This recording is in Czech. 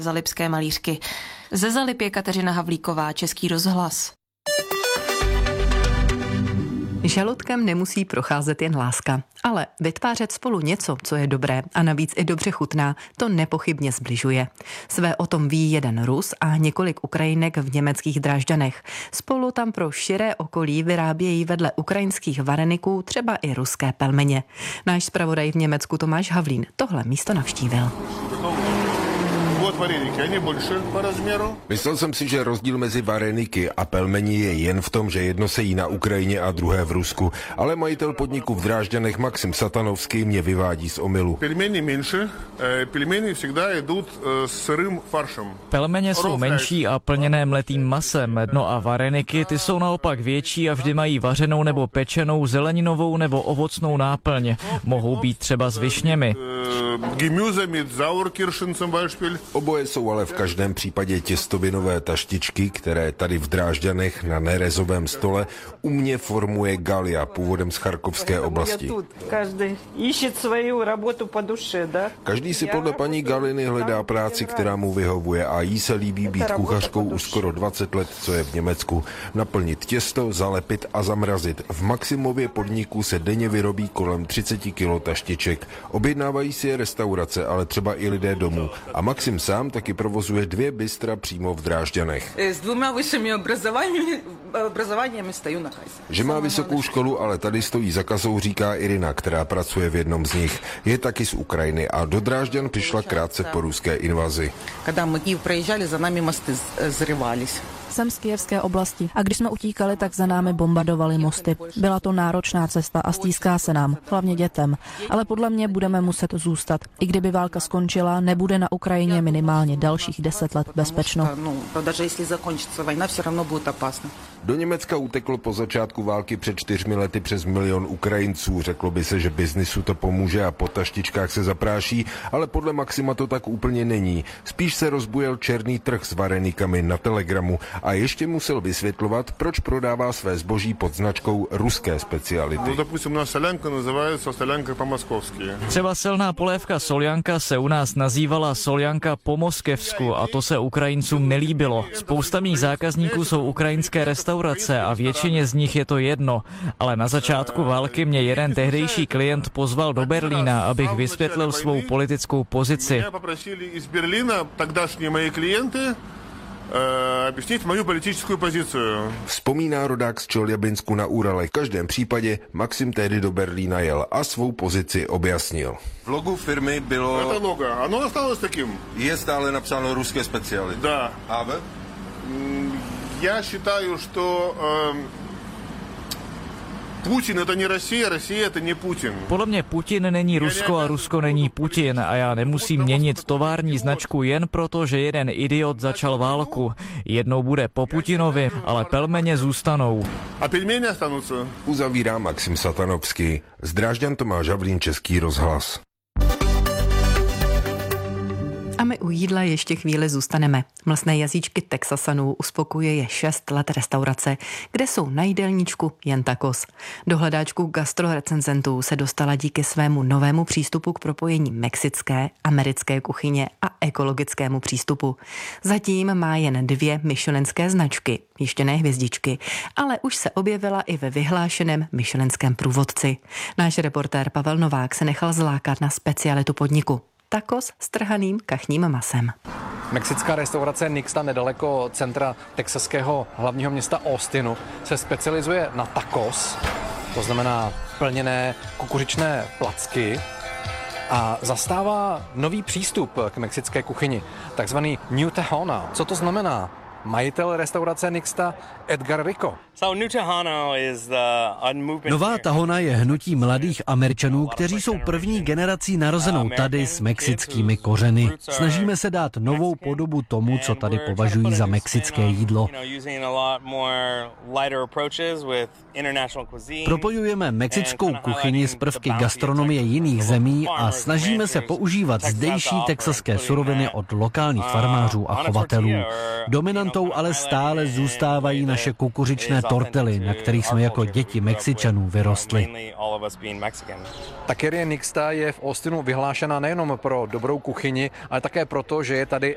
Zalipské malířky. Ze Zalip je Kateřina Havlíková, Český rozhlas. Žaludkem nemusí procházet jen láska, ale vytvářet spolu něco, co je dobré a navíc i dobře chutná, to nepochybně zbližuje. Své o tom ví jeden Rus a několik Ukrajinek v německých Drážďanech. Spolu tam pro širé okolí vyrábějí vedle ukrajinských vareniků třeba i ruské pelmeně. Náš zpravodaj v Německu Tomáš Havlín tohle místo navštívil. Myslel jsem si, že rozdíl mezi vareniky a pelmeni je jen v tom, že jedno se jí na Ukrajině a druhé v Rusku. Ale majitel podniku v Drážďanech Maxim Satanovský mě vyvádí z omylu. Pelmeně jsou menší a plněné mletým masem, no a vareniky ty jsou naopak větší a vždy mají vařenou nebo pečenou zeleninovou nebo ovocnou náplň. Mohou být třeba s višněmi. Oboje jsou ale v každém případě těstovinové taštičky, které tady v Drážďanech na nerezovém stole u mě formuje Galia, původem z Charkovské oblasti. Každý si podle paní Galiny hledá práci, která mu vyhovuje, a jí se líbí být kuchařkou už skoro 20 let, co je v Německu. Naplnit těsto, zalepit a zamrazit. V Maximově podniku se denně vyrobí kolem 30 kg taštiček. Objednávají si je restaurace, ale třeba i lidé domů. A Maxim sám taky provozuje 2 bystra přímo v Drážďanech. S 2 vyššími obrazovaními stojí na kase. Že má vysokou školu, ale tady stojí za kasou, říká Irina, která pracuje v jednom z nich. Je taky z Ukrajiny a do Drážďan přišla krátce po ruské invazi. Když my Kyjev projížděli, za námi mosty zryvались. Jsem z Kyjevské oblasti a když jsme utíkali, tak za námi bombardovali mosty. Byla to náročná cesta a stýská se nám, hlavně dětem. Ale podle mě budeme muset zůstat. I kdyby válka skončila, nebude na Ukrajině minimálně dalších 10 let bezpečno. Do Německa uteklo po začátku války před 4 lety přes 1 milion Ukrajinců. Řeklo by se, že biznisu to pomůže a po taštičkách se zapráší, ale podle Maxima to tak úplně není. Spíš se rozbujel černý trh s varenikami na Telegramu a ještě musel vysvětlovat, proč prodává své zboží pod značkou ruské speciality. Třeba silná polévka soljanka se u nás nazývala soljanka po moskevsku a to se Ukrajincům nelíbilo. Spousta mých zákazníků jsou ukrajinské restaurace a většině z nich je to jedno. Ale na začátku války mě jeden tehdejší klient pozval do Berlína, abych vysvětlil svou politickou pozici. Objaснit mou politickou pozici. Vzpomíná rodák z Čeljabinsku na Urale. V každém případě Maxim tehdy do Berlína jel a svou pozici objasnil. V logu firmy bylo... To logo, ono осталось таким. Je stále napsáno ruské speciality. Да. A vy? Я считаю, что Putin to nie Россия, Россия to nie Putin. Podle mě Putin není Rusko a Rusko není Putin a já nemusím měnit tovární značku jen proto, že jeden idiot začal válku. Jednou bude po Putinovi, ale pelmeně zůstanou. A pelmeni ostanutся. Uzavírá Maxim Satanovský. Z Drážďan Tomáš Havlín, Český rozhlas. A my u jídla ještě chvíli zůstaneme. Mlsné jazyčky Texasanů uspokojuje 6 let restaurace, kde jsou na jídelníčku jen tacos. Do hledáčku gastrorecenzentů se dostala díky svému novému přístupu k propojení mexické, americké kuchyně a ekologickému přístupu. Zatím má jen 2 michelinské značky, ještě ne hvězdičky, ale už se objevila i ve vyhlášeném michelinském průvodci. Náš reportér Pavel Novák se nechal zlákat na specialitu podniku. Tacos s trhaným kachním masem. Mexická restaurace Nixta nedaleko centra texaského hlavního města Austinu se specializuje na tacos, to znamená plněné kukuřičné placky, a zastává nový přístup k mexické kuchyni, takzvaný New Tejano. Co to znamená? Majitel restaurace Nixta Edgar Rico. Nová tahona je hnutí mladých Američanů, kteří jsou první generací narozenou tady s mexickými kořeny. Snažíme se dát novou podobu tomu, co tady považují za mexické jídlo. Propojujeme mexickou kuchyni s prvky gastronomie jiných zemí a snažíme se používat zdejší texaské suroviny od lokálních farmářů a chovatelů. Dominantou ale stále zůstávají naše kukuřičné tortely, na kterých jsme jako děti Mexičanů vyrostli. Takeria Nixta je v Austinu vyhlášena nejenom pro dobrou kuchyni, ale také proto, že je tady